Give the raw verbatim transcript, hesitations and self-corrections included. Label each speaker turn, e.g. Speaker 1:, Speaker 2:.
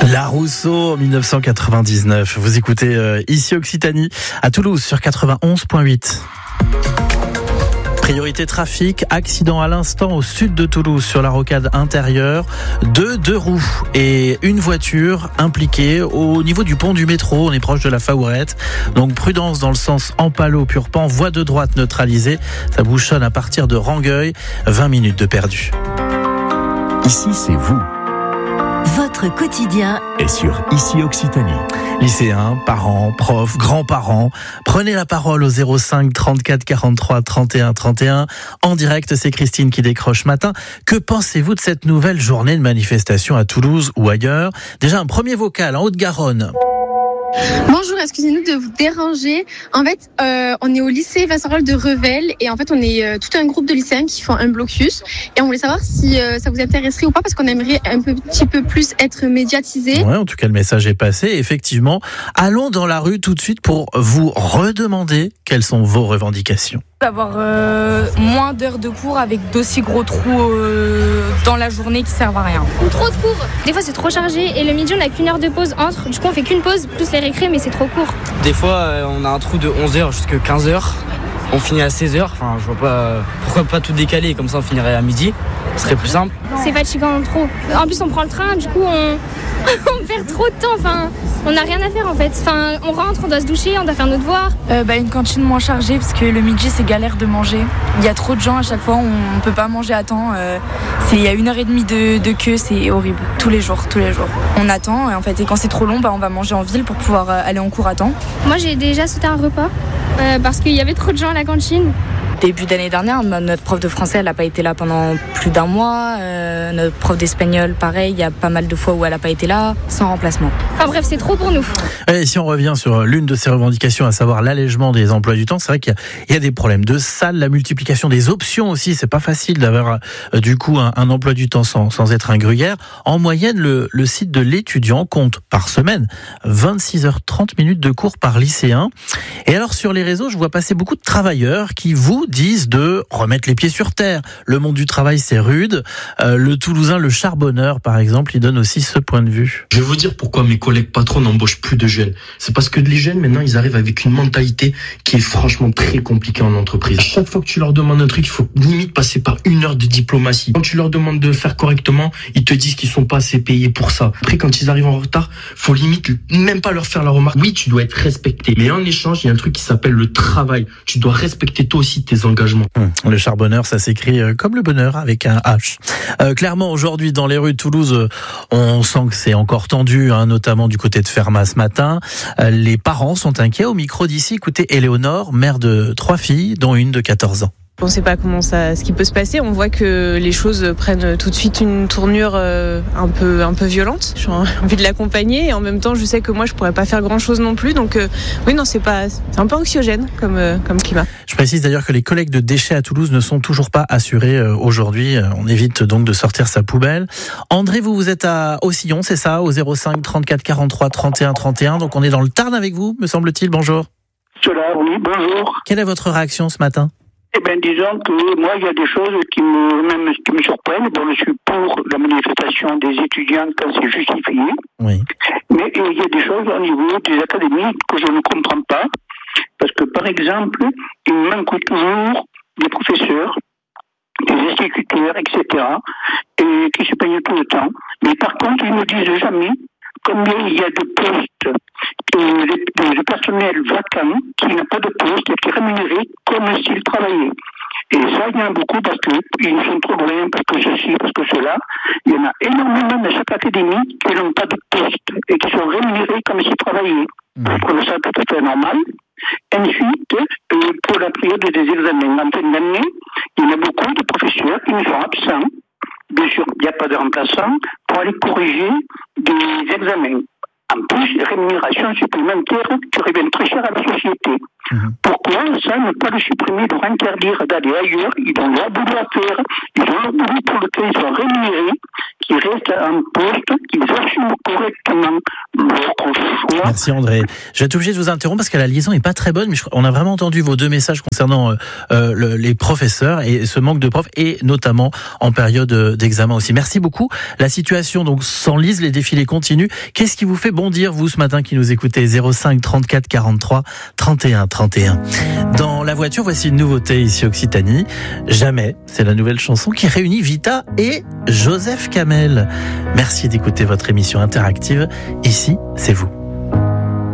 Speaker 1: La Rousseau en dix-neuf cent quatre-vingt-dix-neuf. Vous écoutez euh, ici Occitanie, à Toulouse sur quatre-vingt-onze virgule huit. Priorité trafic, accident à l'instant au sud de Toulouse sur la rocade intérieure. Deux, deux roues et une voiture impliquées au niveau du pont du métro. On est proche de la Faourette. Donc prudence dans le sens Ampalo-Purpan, voie de droite neutralisée. Ça bouchonne à partir de Rangueil. vingt minutes de perdu.
Speaker 2: Ici, c'est vous.
Speaker 3: Votre quotidien
Speaker 2: est sur Ici Occitanie.
Speaker 1: Lycéens, parents, profs, grands-parents, prenez la parole au zéro cinq trente-quatre quarante-trois trente et un trente et un. En direct, c'est Christine qui décroche matin. Que pensez-vous de cette nouvelle journée de manifestation à Toulouse ou ailleurs ? Déjà un premier vocal en Haute-Garonne.
Speaker 4: Bonjour, excusez-nous de vous déranger. En fait, euh, on est au lycée Vincent Roll de Revel et en fait, on est euh, tout un groupe de lycéens qui font un blocus et on voulait savoir si euh, ça vous intéresserait ou pas parce qu'on aimerait un peu, petit peu plus être médiatisé.
Speaker 1: Ouais, en tout cas, le message est passé. Effectivement, allons dans la rue tout de suite pour vous redemander quelles sont vos revendications.
Speaker 5: D'avoir euh, moins d'heures de cours avec d'aussi gros trous euh, dans la journée qui servent à rien.
Speaker 6: Ou trop de cours. Des fois c'est trop chargé et le midi on n'a qu'une heure de pause entre. Du coup on fait qu'une pause plus les récrés mais c'est trop court.
Speaker 7: Des fois euh, on a un trou de onze heures jusqu'à quinze heures. On finit à seize heures. Enfin je vois pas pourquoi pas tout décaler comme ça on finirait à midi. Ce serait plus simple.
Speaker 6: C'est fatigant trop. En plus on prend le train, du coup on, on perd trop de temps. Enfin on n'a rien à faire en fait. Enfin on rentre, on doit se doucher, on doit faire nos devoirs.
Speaker 5: Euh, bah, une cantine moins chargée parce que le midi c'est galère de manger. Il y a trop de gens à chaque fois, on peut pas manger à temps. Euh, c'est, il y a une heure et demie de, de queue, c'est horrible. Tous les jours, tous les jours. On attend et en fait et quand c'est trop long, bah, on va manger en ville pour pouvoir euh, aller en cours à temps.
Speaker 6: Moi j'ai déjà sauté un repas euh, parce qu'il y avait trop de gens à la cantine.
Speaker 5: Début d'année dernière, notre prof de français, elle n'a pas été là pendant plus d'un mois. Euh, notre prof d'espagnol, pareil, il y a pas mal de fois où elle n'a pas été là, sans remplacement.
Speaker 6: Enfin bref, c'est trop pour nous.
Speaker 1: Et si on revient sur l'une de ces revendications, à savoir l'allègement des emplois du temps, c'est vrai qu'il y a, il y a des problèmes de salle, la multiplication des options aussi. C'est pas facile d'avoir euh, du coup un, un emploi du temps sans, sans être un gruyère. En moyenne, le, le site de l'étudiant compte par semaine vingt-six heures trente minutes de cours par lycéen. Et alors sur les réseaux, je vois passer beaucoup de travailleurs qui vous disent de remettre les pieds sur terre. Le monde du travail, c'est rude. Euh, le Toulousain, le charbonneur, par exemple, il donne aussi ce point de vue.
Speaker 8: Je vais vous dire pourquoi mes collègues patrons n'embauchent plus de jeunes. C'est parce que les jeunes, maintenant, ils arrivent avec une mentalité qui est franchement très compliquée en entreprise. À chaque fois que tu leur demandes un truc, il faut limite passer par une heure de diplomatie. Quand tu leur demandes de faire correctement, ils te disent qu'ils sont pas assez payés pour ça. Après, quand ils arrivent en retard, faut limite même pas leur faire la remarque. Oui, tu dois être respecté. Mais en échange, il y a un truc qui s'appelle le travail. Tu dois respecter toi aussi tes engagements.
Speaker 1: Hum, le charbonneur, ça s'écrit comme le bonheur avec un H. Euh, clairement, aujourd'hui, dans les rues de Toulouse, on sent que c'est encore tendu, hein, notamment du côté de Fermat ce matin. Euh, les parents sont inquiets. Au micro d'ici, écoutez Éléonore, mère de trois filles, dont une de quatorze ans.
Speaker 9: On ne sait pas comment ça, ce qui peut se passer. On voit que les choses prennent tout de suite une tournure euh, un peu, un peu violente. J'ai envie de l'accompagner et en même temps, je sais que moi, je pourrais pas faire grand-chose non plus. Donc, euh, oui, non, c'est pas, c'est un peu anxiogène comme, euh, comme climat.
Speaker 1: Je précise d'ailleurs que les collectes de déchets à Toulouse ne sont toujours pas assurées euh, aujourd'hui. On évite donc de sortir sa poubelle. André, vous, vous êtes à Aucillon, c'est ça, au zéro cinq trente-quatre quarante-trois trente et un trente et un. Donc, on est dans le Tarn avec vous, me semble-t-il. Bonjour.
Speaker 10: Cela, oui, bonjour.
Speaker 1: Quelle est votre réaction ce matin ?
Speaker 10: Eh bien, disons que moi, il y a des choses qui me, même, qui me surprennent. Bon, je suis pour la manifestation des étudiants quand c'est justifié.
Speaker 1: Oui.
Speaker 10: Mais il y a des choses au niveau des académies que je ne comprends pas. Parce que, par exemple, il manque toujours des professeurs, des instituteurs, et cetera, et qui se payent tout le temps. Mais par contre, ils ne disent jamais combien il y a de postes de, de, de personnel vacant qui n'a pas de poste et qui est rémunéré comme s'il travaillait. Et ça, il y en a beaucoup parce qu'ils sont trop loin, parce que ceci, parce que cela. Il y en a énormément de chaque académie qui n'ont pas de poste et qui sont rémunérés comme s'ils travaillaient. Mmh. Je trouve ça tout à fait normal. Ensuite, euh, pour la période des examens en fin d'année, il y a beaucoup de professeurs qui sont absents. Bien sûr, il n'y a pas de remplaçant pour aller corriger des examens. En plus, rémunération supplémentaire qui revient très cher à la société. Mmh. Pourquoi ça, ne pas le supprimer, leur interdire d'aller ailleurs? Ils ont leur boulot à faire, ils ont leur boulot pour lequel ils sont rémunérés, qui restent en poste, qu'ils assument correctement leur choix
Speaker 1: Merci André. Je vais être obligé de vous interrompre parce que la liaison est pas très bonne, mais je, on a vraiment entendu vos deux messages concernant euh, euh, le, les professeurs et ce manque de profs, et notamment en période d'examen aussi. Merci beaucoup. La situation donc s'enlise, les défilés continuent. Qu'est-ce qui vous fait bondir, vous, ce matin, qui nous écoutez? Zéro cinq trente-quatre quarante-trois trente et un trente et un. Dans la voiture, voici une nouveauté ici Occitanie. Jamais, c'est la nouvelle chanson qui réunit Vita et Joseph Kamel. Merci d'écouter votre émission interactive. Ici, c'est vous.